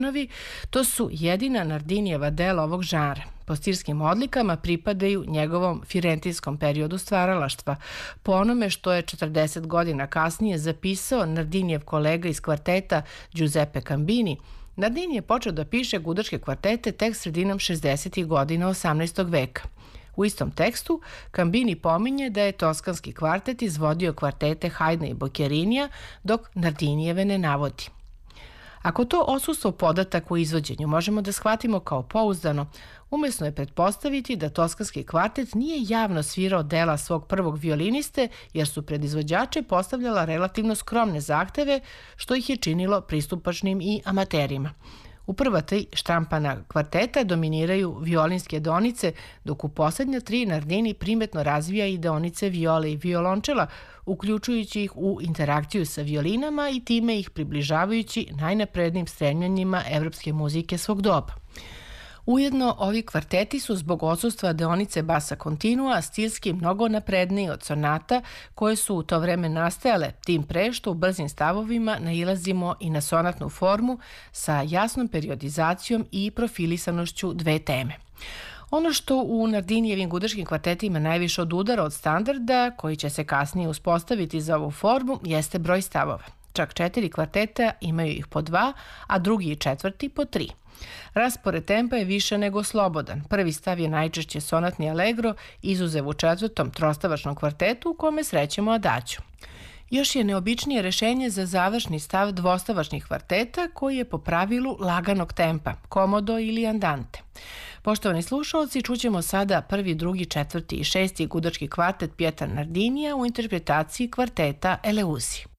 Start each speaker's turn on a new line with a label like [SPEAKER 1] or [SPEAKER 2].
[SPEAKER 1] to su jedina Nardinijeva dela ovog žanra. Po stirskim odlikama pripadaju njegovom firentijskom periodu stvaralaštva, po onome što je 40 godina kasnije zapisao Nardinijev kolega iz kvarteta Giuseppe Cambini. Nardini je počeo da piše gudačke kvartete tek sredinom 60. godina 18. veka. U istom tekstu Cambini pominje da je toskanski kvartet izvodio kvartete Haydna i Boccherinija, dok Nardinijeve ne navodi. Ako to odsustvo podataka u izvođenju možemo da shvatimo kao pouzdano, umesno je pretpostaviti da toskanski kvartet nije javno svirao dela svog prvog violiniste, jer su pred izvođače postavljala relativno skromne zahteve, što ih je činilo pristupačnim i amaterima. U prva tri štrampana kvarteta dominiraju violinske deonice, dok u poslednja tri Nardini primetno razvija i deonice viole i violončela, uključujući ih u interakciju sa violinama i time ih približavajući najnaprednijim stremljenjima evropske muzike svog doba. Ujedno, ovi kvarteti su zbog odsustva deonice basa kontinua stilski mnogo napredniji od sonata koje su u to vreme nastajale, tim pre što u brzim stavovima nailazimo i na sonatnu formu sa jasnom periodizacijom i profilisanošću dve teme. Ono što u Nardinijevim gudačkim kvartetima najviše odudara od standarda, koji će se kasnije uspostaviti za ovu formu, jeste broj stavova. Čak 4 kvarteta imaju ih po 2, a drugi i četvrti po 3. Raspored tempa je više nego slobodan. Prvi stav je najčešće sonatni allegro, izuzev u četvrtom trostavačnom kvartetu u kome srećemo adagio. Još je neobičnije rešenje za završni stav dvostavačnih kvarteta koji je po pravilu laganog tempa, komodo ili andante. Poštovani slušalci, čućemo sada prvi, drugi, četvrti i šesti gudački kvartet Pietra Nardinija u interpretaciji kvarteta Eleusi.